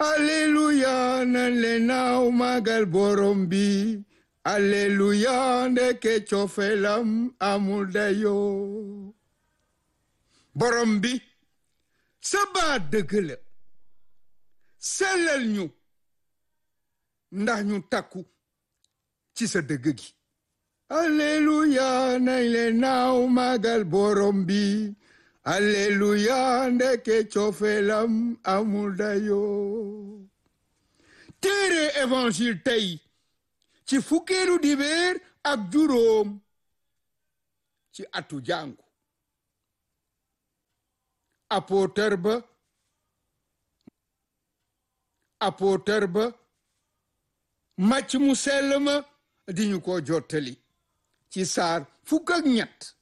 Alleluya nan leen naaw magal borom bi Alleluya ndeke cofeelam amul dayo borom bi sa baat dëgg la sellal ñu ndax ñu takku ci sa dëgg gi Alleluya nañ leen naaw magal borom bi Alleluya ndeke cofeelam amul dayo téere évangile tey ci fukkeelu dibéer ak juróom ci atu jàngu apôtre ba màcc mu sell ma di ñu ko jottali ci saar fukk ak ñett